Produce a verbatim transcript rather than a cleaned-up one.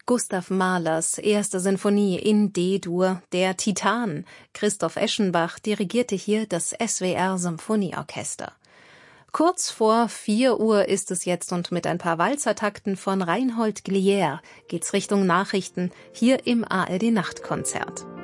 Gustav Mahlers erste Sinfonie in D-Dur, der Titan. Christoph Eschenbach dirigierte hier das S W R-Symphonieorchester. Kurz vor vier Uhr ist es jetzt und mit ein paar Walzertakten von Reinhold Glier geht's Richtung Nachrichten hier im A R D-Nachtkonzert.